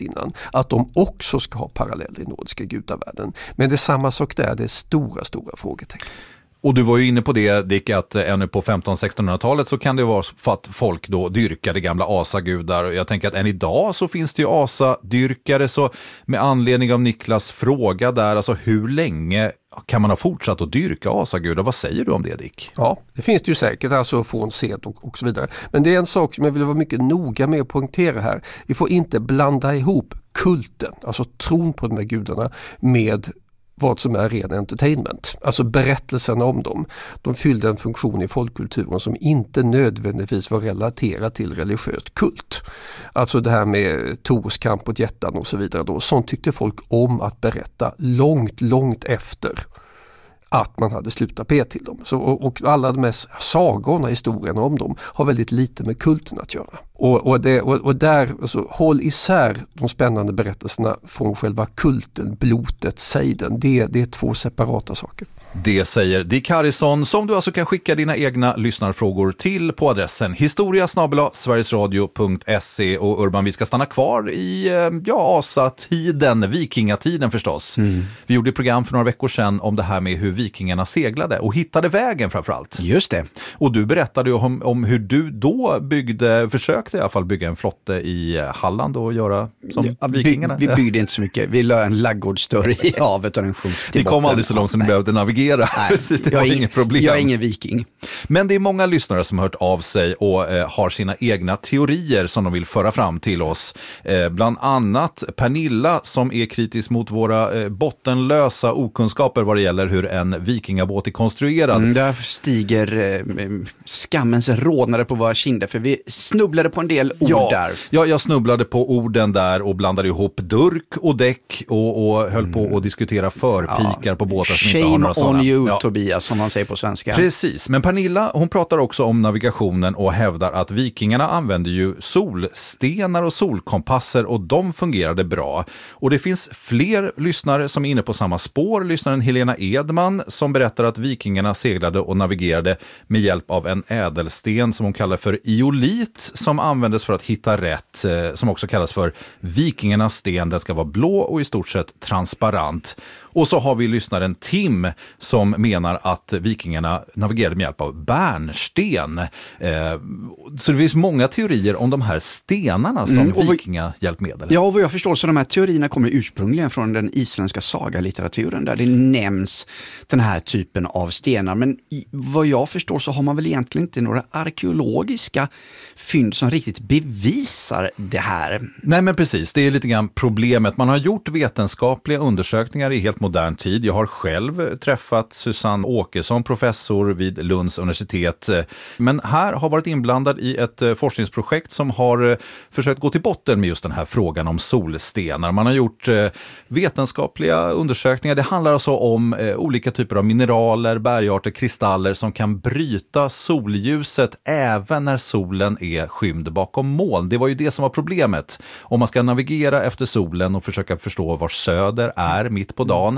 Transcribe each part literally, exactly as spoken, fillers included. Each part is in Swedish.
diskuterat innan, att de också ska ha paralleller i nordiska gudavärlden. Men det är samma sak där, det är stora, stora frågetecken. Och du var ju inne på det, Dick, att ännu på femtonhundra-sextonhundratalet så kan det vara för att folk då dyrkade gamla asagudar. Jag tänker att än idag så finns det ju asadyrkare, så med anledning av Niklas fråga där, alltså hur länge kan man ha fortsatt att dyrka asagudar? Vad säger du om det, Dick? Ja, det finns det ju säkert, alltså från sed och, och så vidare. Men det är en sak som jag vill vara mycket noga med att poängtera här. Vi får inte blanda ihop kulten, alltså tron på de här gudarna, med vad som är ren entertainment. Alltså berättelserna om dem. De fyllde en funktion i folkkulturen som inte nödvändigtvis var relaterad till religiöst kult. Alltså det här med Tors kamp mot jättan och så vidare. Då. Sånt tyckte folk om att berätta långt, långt efter att man hade slutat be till dem. Så, och, och alla de här sagorna, historierna om dem har väldigt lite med kulten att göra. Och, och, det, och, och där, alltså, håll isär de spännande berättelserna från själva kulten, blotet, sejden. Det, det är två separata saker. Det säger Dick Harrison, som du alltså kan skicka dina egna lyssnarfrågor till på adressen historia snabel-a sverigesradio punkt se. Och Urban, vi ska stanna kvar i ja, asatiden, vikingatiden förstås. Mm. Vi gjorde ett program för några veckor sedan om det här med hur vikingarna seglade och hittade vägen framförallt. Just det. Och du berättade ju om, om hur du då byggde, försökte i alla fall bygga en flotte i Halland och göra som ja, vikingarna. Vi, vi byggde inte så mycket. Vi la en laggårdsdörr i havet och den sjönk till Vi kom aldrig så långt som ni behövde navigera. Nej, Precis, det var jag, inget problem. Jag är ingen viking. Men det är många lyssnare som har hört av sig och eh, har sina egna teorier som de vill föra fram till oss. Eh, bland annat Pernilla som är kritisk mot våra eh, bottenlösa okunskaper vad det gäller hur en vikingabåt är konstruerad. Mm, där stiger eh, skammens rodnare på våra kinder, för vi snubblade på en del ord ja, där. Ja, jag snubblade på orden där och blandade ihop durk och däck och, och höll mm. på att diskutera förpikar ja. på båtar som inte har några sådana. Shame on you, ja. Tobias, som man säger på svenska. Precis, men Pernilla, hon pratar också om navigationen och hävdar att vikingarna använde ju solstenar och solkompasser och de fungerade bra. Och det finns fler lyssnare som är inne på samma spår. Lyssnaren Helena Edman som berättar att vikingarna seglade och navigerade med hjälp av en ädelsten som hon kallar för iolit som användes för att hitta rätt, som också kallas för vikingarnas sten. Den ska vara blå och i stort sett transparent. Och så har vi lyssnaren Tim som menar att vikingarna navigerade med hjälp av bärnsten. Eh, så det finns många teorier om de här stenarna som mm, vikingahjälpmedel. Ja, och vad jag förstår så de här teorierna kommer ursprungligen från den isländska sagalitteraturen där det nämns den här typen av stenar. Men vad jag förstår så har man väl egentligen inte några arkeologiska fynd som riktigt bevisar det här. Nej, men precis. Det är lite grann problemet. Man har gjort vetenskapliga undersökningar i helt modern tid. Jag har själv träffat Susanne Åkesson, professor vid Lunds universitet. Men här har varit inblandad i ett forskningsprojekt som har försökt gå till botten med just den här frågan om solstenar. Man har gjort vetenskapliga undersökningar. Det handlar alltså om olika typer av mineraler, bergarter, kristaller som kan bryta solljuset även när solen är skymd bakom moln. Det var ju det som var problemet. Om man ska navigera efter solen och försöka förstå var söder är mitt på dagen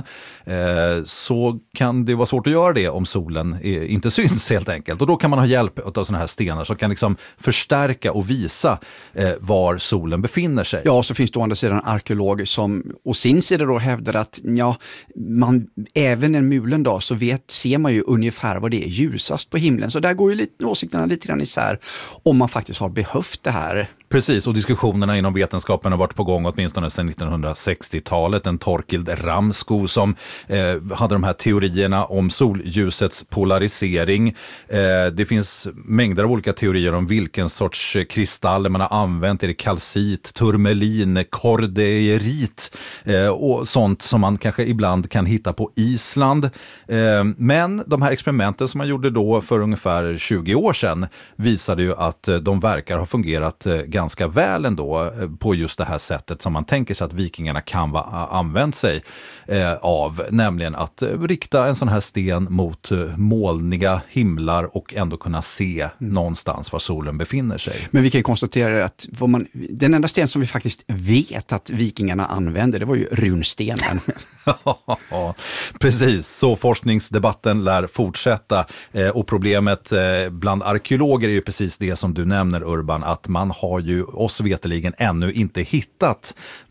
så kan det vara svårt att göra det om solen inte syns helt enkelt. Och då kan man ha hjälp av sådana här stenar som kan liksom förstärka och visa var solen befinner sig. Ja, så finns det å andra sidan arkeologer som å sin sida då hävdar att ja, man, även en mulen dag så vet, ser man ju ungefär vad det är ljusast på himlen. Så där går ju lite, åsikterna lite grann isär om man faktiskt har behövt det här. Precis, och diskussionerna inom vetenskapen har varit på gång åtminstone sedan nittonhundrasextiotalet. En Torkild Ramsko som eh, hade de här teorierna om solljusets polarisering. Eh, det finns mängder av olika teorier om vilken sorts kristaller man har använt. Är det kalcit, turmelin, kordeierit eh, och sånt som man kanske ibland kan hitta på Island. Eh, men de här experimenten som man gjorde då för ungefär tjugo år sedan visade ju att de verkar ha fungerat eh, ganska ganska väl ändå på just det här sättet som man tänker sig att vikingarna kan ha använt sig eh, av, nämligen att rikta en sån här sten mot eh, molniga himlar och ändå kunna se mm. någonstans var solen befinner sig. Men vi kan konstatera att vad man, den enda sten som vi faktiskt vet att vikingarna använde, det var ju runstenen. Precis, så forskningsdebatten lär fortsätta eh, och problemet eh, bland arkeologer är ju precis det som du nämner, Urban, att man har ju oss veteligen ännu inte hittat